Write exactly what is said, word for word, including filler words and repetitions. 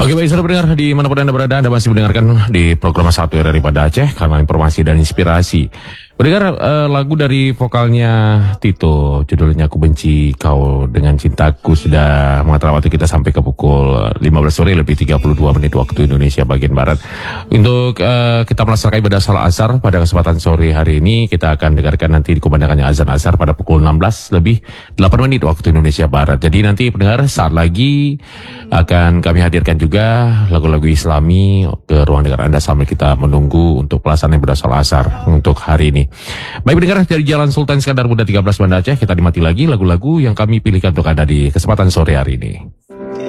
Oke, baik, saudara pendengar di manapun Anda berada, Anda masih mendengarkan di program satu R R I pada Aceh, karena informasi dan inspirasi. Mendengar uh, lagu dari vokalnya Tito, judulnya Aku Benci Kau Dengan Cintaku, sudah mengantar waktu kita sampai ke pukul lima belas sore lebih tiga puluh dua menit waktu Indonesia bagian Barat. Untuk uh, kita melaksanakan ibadah salat asar pada kesempatan sore hari ini, kita akan dengarkan nanti dikumandangkannya azan asar pada pukul enam belas lebih delapan menit waktu Indonesia Barat. Jadi nanti pendengar, saat lagi akan kami hadirkan juga lagu-lagu Islami ke ruang dengar Anda sambil kita menunggu untuk pelaksanaan ibadah salat asar untuk hari ini. Baik pendengar, dari Jalan Sultan Iskandar Muda tiga belas Banda Aceh, kita dimati lagi lagu-lagu yang kami pilihkan untuk Anda di kesempatan sore hari ini.